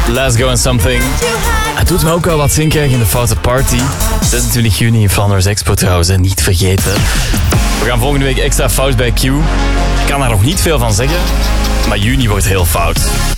Let's Go and Something. Het doet me ook wel wat zin krijgen in de Foute Party. 26 juni in Flanders Expo trouwens, en niet vergeten. We gaan volgende week extra fout bij Q. Ik kan daar nog niet veel van zeggen, maar juni wordt heel fout.